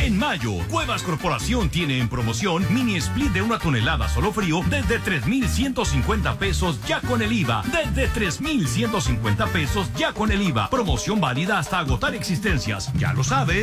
En mayo, Cuevas Corporación tiene en promoción mini split de 1 tonelada solo frío desde 3,150 pesos ya con el IVA. Desde 3,150 pesos ya con el IVA. Promoción válida hasta agotar existencias. Ya lo sabes.